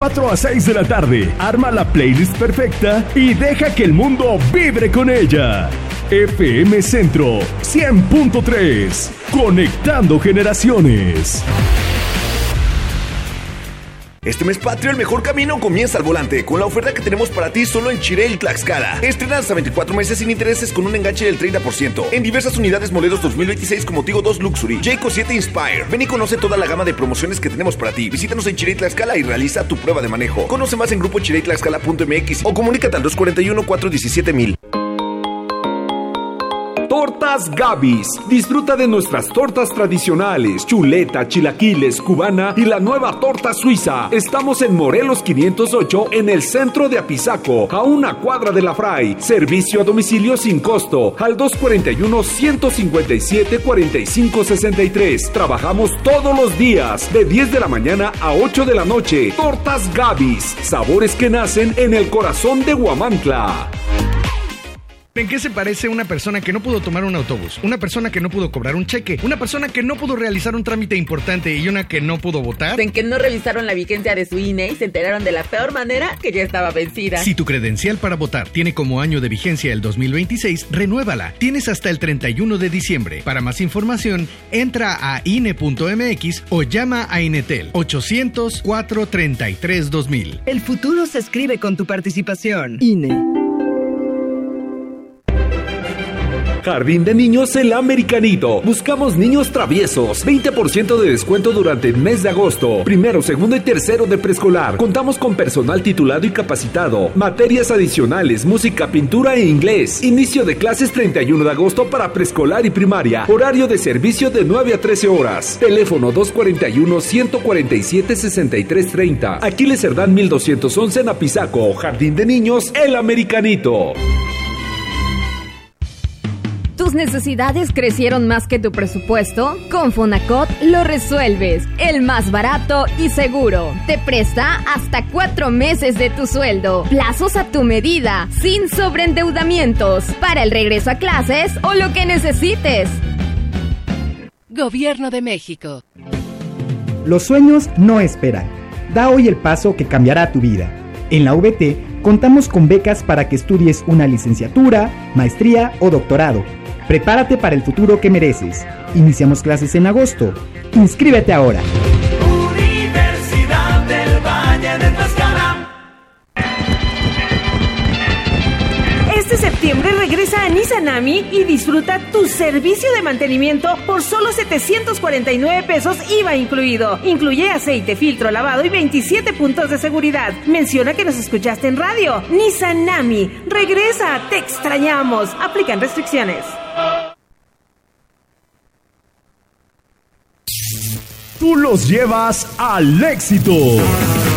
4 a 6 de la tarde. Arma la playlist perfecta y deja que el mundo vibre con ella. FM Centro 100.3. Conectando generaciones. Este mes patrio, el mejor camino comienza al volante, con la oferta que tenemos para ti solo en Chedraui Tlaxcala. Estrena hasta 24 meses sin intereses con un enganche del 30%. En diversas unidades modelos 2026 como Tigo 2 Luxury, Jayco 7 Inspire. Ven y conoce toda la gama de promociones que tenemos para ti. Visítanos en Chedraui Tlaxcala y realiza tu prueba de manejo. Conoce más en grupo chedrauitlaxcala.mx o comunícate al 241-417-1000. Tortas Gabis. Disfruta de nuestras tortas tradicionales, chuleta, chilaquiles, cubana y la nueva torta suiza. Estamos en Morelos 508 en el centro de Apizaco, a una cuadra de la Fray. Servicio a domicilio sin costo al 241-157-4563. Trabajamos todos los días de 10 de la mañana a 8 de la noche. Tortas Gabis. Sabores que nacen en el corazón de Huamantla. ¿En qué se parece una persona que no pudo tomar un autobús? Una persona que no pudo cobrar un cheque, una persona que no pudo realizar un trámite importante y una que no pudo votar. En que no revisaron la vigencia de su INE y se enteraron de la peor manera que ya estaba vencida. Si tu credencial para votar tiene como año de vigencia el 2026, renuévala. Tienes hasta el 31 de diciembre. Para más información, entra a INE.mx o llama a Inetel 800-433-2000. El futuro se escribe con tu participación. INE. Jardín de Niños El Americanito. Buscamos niños traviesos. 20% de descuento durante el mes de agosto. Primero, segundo y tercero de preescolar. Contamos con personal titulado y capacitado. Materias adicionales, música, pintura e inglés. Inicio de clases 31 de agosto para preescolar y primaria. Horario de servicio de 9 a 13 horas. Teléfono 241-147-6330. Aquiles Cerdán 1211 en Apizaco. Jardín de Niños El Americanito. ¿Tus necesidades crecieron más que tu presupuesto? Con Fonacot lo resuelves. El más barato y seguro. Te presta hasta 4 meses de tu sueldo. Plazos a tu medida, sin sobreendeudamientos. Para el regreso a clases o lo que necesites. Gobierno de México. Los sueños no esperan. Da hoy el paso que cambiará tu vida. En la VT contamos con becas para que estudies una licenciatura, maestría o doctorado. Prepárate para el futuro que mereces. Iniciamos clases en agosto. Inscríbete ahora. Universidad del Valle de Tlaxcala. Este septiembre regresa a Nissan Ami y disfruta tu servicio de mantenimiento por solo 749 pesos IVA incluido. Incluye aceite, filtro, lavado y 27 puntos de seguridad. Menciona que nos escuchaste en radio. Nissan Ami, regresa, te extrañamos. Aplican restricciones. Tú los llevas al éxito.